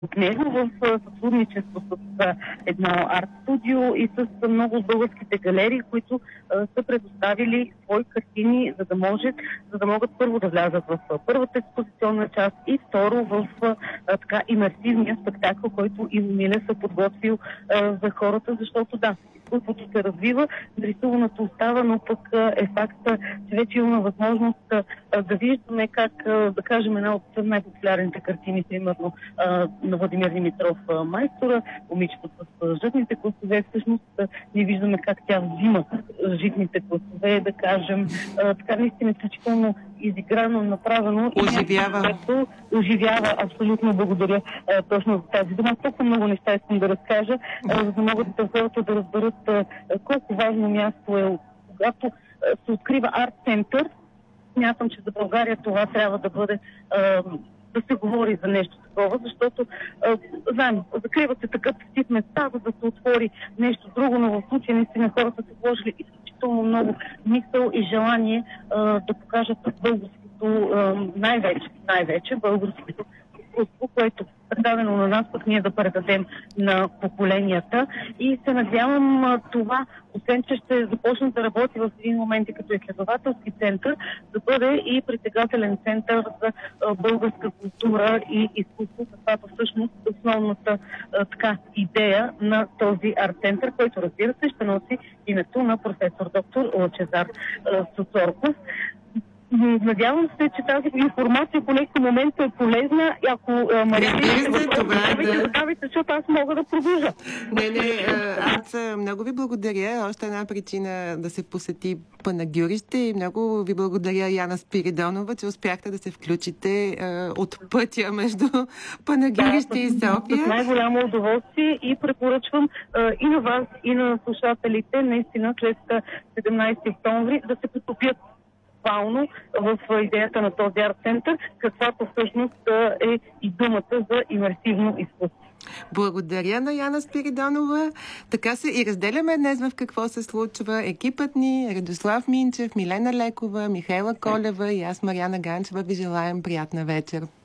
от него в сътрудничество с едно арт-студио и с много от българските галерии, които са предоставили свои картини, за да могат първо да влязат в първата експозиционна част и второ в така имерсивния спектакъл, който Иво Милев е подготвил за хората, защото да, изкуството се развива, нарисуваното остава, но пък е факт, че вече имаме възможност да виждаме как, да кажем, една от най-популярните картини, примерно на Владимир Димитров Майстора, момичето с житните класове, всъщност ние виждаме как тя взима житните класове, да кажем, така наистина изключително изиграно, направено. Оживява, абсолютно благодаря точно за тази дума. Толкова много неща искам да разкажа, за да могат хората да разберат колко важно място е, когато се открива арт-център. Смятам, че за България това трябва да бъде да се говори за нещо такова, защото знаем, закриват се такъв тип места, за да се отвори нещо друго, но в случая наистина хората са вложили изключително много мисъл и желание да покажат българското, най-вече българското изкуство, което е дадено на нас, пък ние да предадем на поколенията. И се надявам това, освен че ще започне да работи в един момент и като изследователски център, да бъде и притегателен център за българска култура и изкуство, каквато всъщност е основната идея на този арт-център, който, разбира се, ще носи името на професор доктор Лъчезар Сосорков. Надявам се, че тази информация по някакъв момент е полезна. Ако Мария оставите, защото аз мога да продължа. Аз много ви благодаря. Още една причина да се посети Панагюрище и много ви благодаря, Яна Спиридонова, че успяхте да се включите от пътя между Панагюрище и София. С най-голямо удоволствие и препоръчвам и на вас, и на слушателите, наистина след 17 октомври да се потопят в идеята на този арт-център, каквато всъщност е и думата за имерсивно изкуство. Благодаря на Яна Спиридонова. Така се и разделяме днес в какво се случва. Екипът ни, Радослав Минчев, Милена Лекова, Михайла Колева и аз, Мариана Ганчева, ви желаем приятна вечер.